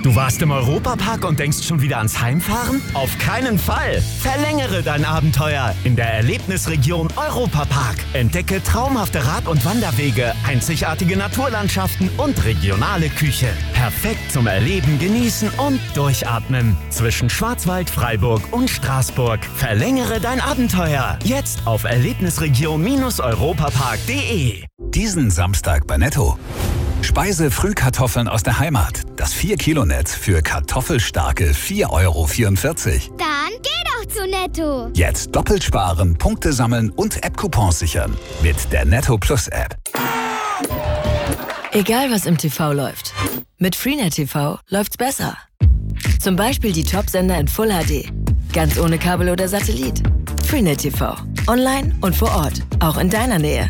Du warst im Europapark und denkst schon wieder ans Heimfahren? Auf keinen Fall! Verlängere dein Abenteuer in der Erlebnisregion Europapark. Entdecke traumhafte Rad- und Wanderwege, einzigartige Naturlandschaften und regionale Küche. Perfekt zum Erleben, Genießen und Durchatmen. Zwischen Schwarzwald, Freiburg und Straßburg. Verlängere dein Abenteuer. Jetzt auf erlebnisregion-europapark.de. Diesen Samstag bei Netto. Speise-Frühkartoffeln aus der Heimat. Das 4-Kilo-Netz für kartoffelstarke 4,44 €. Dann geh doch zu Netto. Jetzt doppelt sparen, Punkte sammeln und App-Coupons sichern. Mit der Netto Plus App. Egal was im TV läuft. Mit Freenet TV läuft's besser. Zum Beispiel die Top-Sender in Full HD. Ganz ohne Kabel oder Satellit. Freenet TV. Online und vor Ort. Auch in deiner Nähe.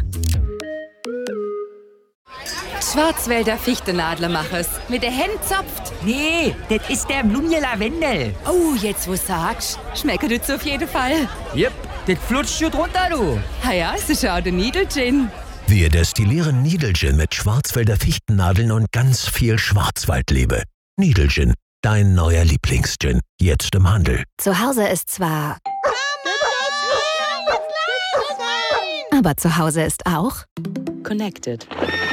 Schwarzwälder Fichtenadler mach es. Mit der Hand zopft. Nee, das ist der Blumje Lavendel. Oh, jetzt wo sagst, schmeckt das auf jeden Fall. Jep, das flutscht schon drunter, du. Ja, es ist auch der Needle-Gin. Wir destillieren Needle-Gin mit Schwarzwälder Fichtennadeln und ganz viel Schwarzwaldliebe. Needle-Gin, dein neuer Lieblings-Gin. Jetzt im Handel. Zu Hause ist zwar... Aber zu Hause ist auch... Connected.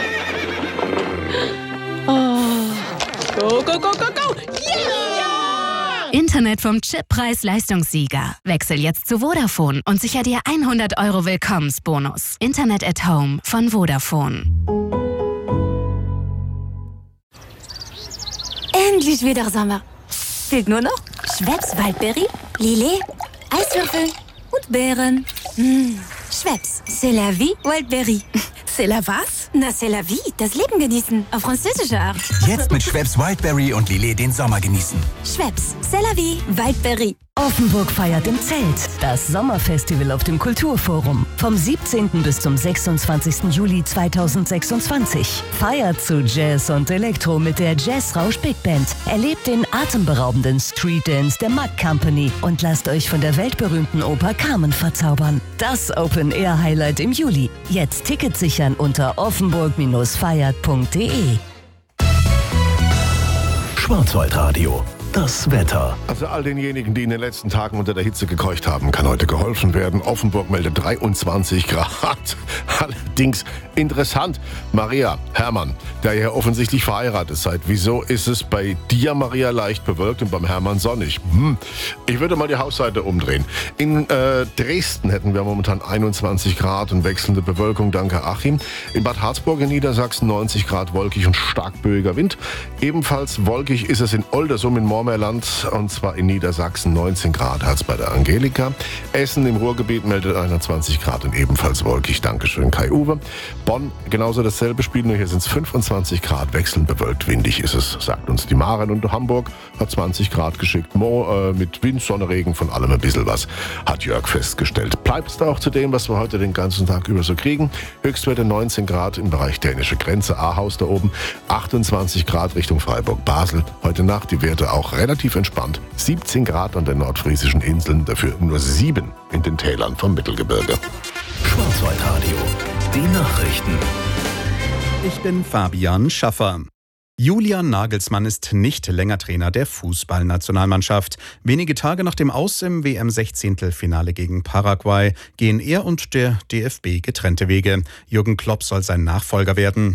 Go, go, go, go, go! Yeah! Internet vom Chip-Preis-Leistungssieger. Wechsel jetzt zu Vodafone und sicher dir 100 € Willkommensbonus. Internet at Home von Vodafone. Endlich wieder Sommer. Fehlt nur noch Schweppes Waldberry, Lillet, Eiswürfel und Beeren. Schweppes, c'est la vie, Waldberry. C'est la was? Na, c'est la vie, das Leben genießen, auf französische Art. Jetzt mit Schweppes Wildberry und Lillet den Sommer genießen. Schweppes, c'est la vie, Waldberry. Offenburg feiert im Zelt. Das Sommerfestival auf dem Kulturforum. Vom 17. bis zum 26. Juli 2026. Feiert zu Jazz und Elektro mit der Jazzrausch Big Band. Erlebt den atemberaubenden Street Dance der Mack Company und lasst euch von der weltberühmten Oper Carmen verzaubern. Das Open-Air-Highlight im Juli. Jetzt Tickets sichern unter offenburg-feiert.de. Schwarzwaldradio. Das Wetter. Also all denjenigen, die in den letzten Tagen unter der Hitze gekeucht haben, kann heute geholfen werden. Offenburg meldet 23 Grad. Allerdings interessant, Maria, Hermann, der ja offensichtlich verheiratet seid. Wieso ist es bei dir, Maria, leicht bewölkt und beim Hermann sonnig? Ich würde mal die Hausseite umdrehen. In Dresden hätten wir momentan 21 Grad und wechselnde Bewölkung, danke Achim. In Bad Harzburg in Niedersachsen 90 Grad, wolkig und stark böiger Wind. Ebenfalls wolkig ist es in Oldersum in Moormerland und zwar in Niedersachsen 19 Grad hat's bei der Angelika. Essen im Ruhrgebiet meldet 21 Grad und ebenfalls wolkig. Dankeschön, Kai-Uwe. Bonn genauso dasselbe Spiel, nur hier sind es 25 Grad, wechselnd bewölkt, windig ist es, sagt uns die Maren. Und Hamburg hat 20 Grad geschickt. Mit Wind, Sonne, Regen, von allem ein bisschen was, hat Jörg festgestellt. Bleibt es da auch zu dem, was wir heute den ganzen Tag über so kriegen. Höchstwerte 19 Grad im Bereich dänische Grenze, Ahaus da oben, 28 Grad Richtung Freiburg-Basel. Heute Nacht die Werte auch relativ entspannt. 17 Grad an den nordfriesischen Inseln, dafür nur 7 in den Tälern vom Mittelgebirge. Schwarzwaldradio. Die Nachrichten. Ich bin Fabian Schaffer. Julian Nagelsmann ist nicht länger Trainer der Fußballnationalmannschaft. Wenige Tage nach dem Aus im WM-16-Finale gegen Paraguay gehen er und der DFB getrennte Wege. Jürgen Klopp soll sein Nachfolger werden.